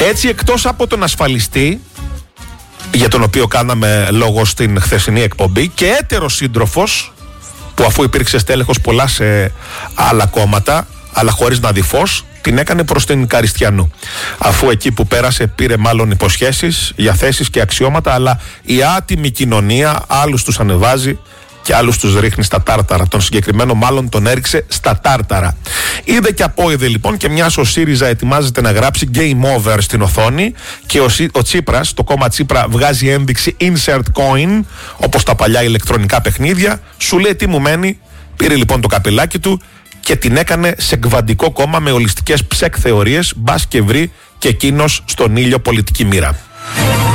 Έτσι, εκτός από τον ασφαλιστή, για τον οποίο κάναμε λόγο στην χθεσινή εκπομπή, και έτερος σύντροφος, που αφού υπήρξε στέλεχος πολλά σε άλλα κόμματα, αλλά χωρίς να δει φως, την έκανε προς την Καριστιανού. Αφού εκεί που πέρασε πήρε μάλλον υποσχέσεις για θέσεις και αξιώματα, αλλά η άτιμη κοινωνία άλλους τους ανεβάζει και άλλους τους ρίχνει στα τάρταρα. Τον συγκεκριμένο μάλλον τον έριξε στα τάρταρα. Είδε και απόειδε λοιπόν, και μιας ο ΣΥΡΙΖΑ ετοιμάζεται να γράψει game over στην οθόνη και ο Τσίπρας, το κόμμα Τσίπρα, βγάζει ένδειξη insert coin, όπως τα παλιά ηλεκτρονικά παιχνίδια. Σου λέει τι μου μένει. Πήρε λοιπόν το καπελάκι του και την έκανε σε κβαντικό κόμμα με ολιστικές ψεκ θεωρίες, μπας και βρει και εκείνος στον ήλιο πολιτική μοίρα.